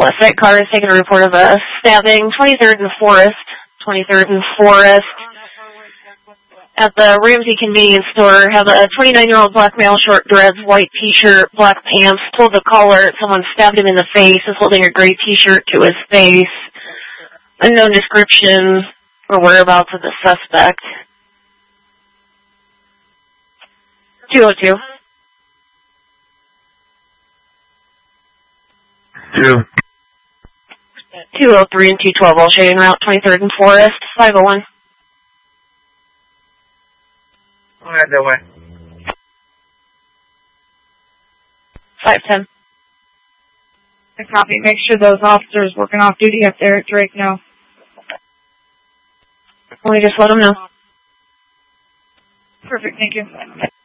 West Side car is taking a report of a stabbing, 23rd and Forest. 23rd and Forest. At the Ramsey convenience store, have a 29-year-old black male, short dreads, white t-shirt, black pants, told the caller someone stabbed him in the face, is holding a gray t-shirt to his face. Unknown description or whereabouts of the suspect. 202. 203 and 212, all shading route, 23rd and Forest, 501. I'll head that way. 510. I copy. Make sure those officers working off duty up there at Drake know. Will you just let them know? Perfect, thank you.